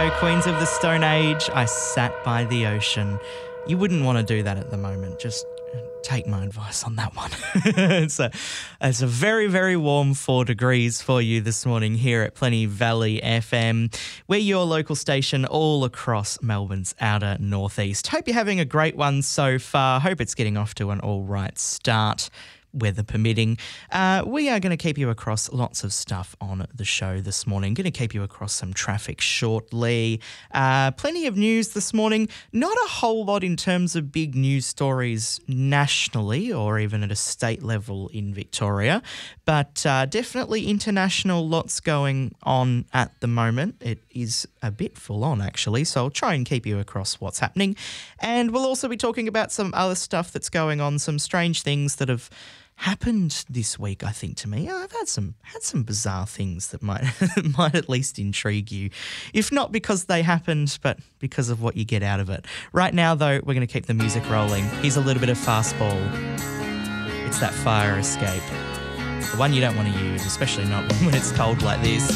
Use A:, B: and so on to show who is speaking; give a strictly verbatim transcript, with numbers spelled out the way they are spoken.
A: know, Queens of the Stone Age, I sat by the ocean. You wouldn't want to do that at the moment. Just take my advice on that one. it's, a, it's a very, very warm four degrees for you this morning here at Plenty Valley F M. We're your local station all across Melbourne's outer northeast. Hope you're having a great one so far. Hope it's getting off to an all right start, weather permitting. Uh, we are going to keep you across lots of stuff on the show this morning. Going to keep you across some traffic shortly. Uh, plenty of news this morning. Not a whole lot in terms of big news stories nationally or even at a state level in Victoria, but uh, definitely international, lots going on at the moment. It is a bit full on actually, so I'll try and keep you across what's happening. And we'll also be talking about some other stuff that's going on, some strange things that have happened this week, I think, to me. I've had some had some bizarre things that might might at least intrigue you, if not because they happened, but because of what you get out of it. Right now, though, we're going to keep the music rolling. Here's a little bit of fastball. It's that Fire Escape, the one you don't want to use, especially not when it's cold like this.